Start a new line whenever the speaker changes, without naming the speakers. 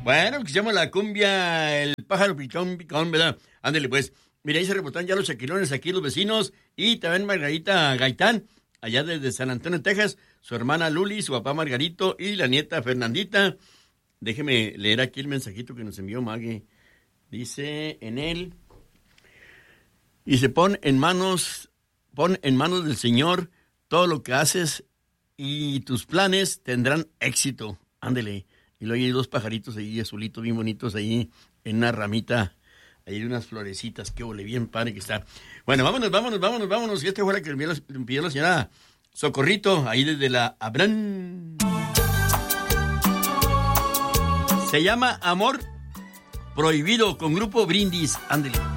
Bueno, que se llama la cumbia, el pájaro picón, picón, ¿verdad? Ándale, pues. Mira, ahí se reportan ya los chaquilones aquí, los vecinos, y también Margarita Gaitán, allá desde San Antonio, Texas, su hermana Luli, su papá Margarito y la nieta Fernandita. Déjeme leer aquí el mensajito que nos envió Maggie. Dice en él, y se pon en manos del Señor todo lo que haces y tus planes tendrán éxito. Ándele. Y luego hay dos pajaritos ahí azulitos bien bonitos ahí en una ramita. Ahí hay unas florecitas, qué ole, bien padre que está. Bueno, vámonos. Y esta fue la que me pidió la señora Socorrito, ahí desde la Abrán. Se llama Amor Prohibido con Grupo Brindis. Ándele.